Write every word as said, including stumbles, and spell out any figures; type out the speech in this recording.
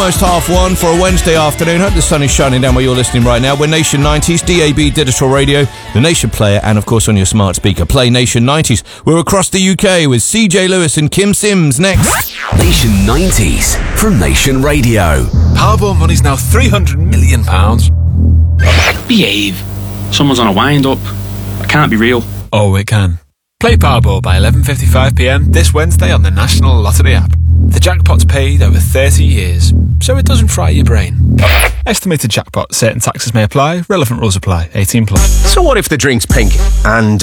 Almost half one for a Wednesday afternoon. Hope the sun is shining down where you're listening right now. We're Nation nineties, D A B Digital Radio, the Nation Player, and of course on your smart speaker. Play Nation nineties. We're across the U K with C J Lewis and Kim Sims next. Nation nineties from Nation Radio. Powerball money's now three hundred million pounds. Behave. Someone's on a wind-up. It can't be real. Oh, it can. Play Powerball by eleven fifty-five p m this Wednesday on the National Lottery app. The jackpot's paid over thirty years, so it doesn't fry your brain. Estimated jackpot. Certain taxes may apply. Relevant rules apply. eighteen plus. So what if the drink's pink and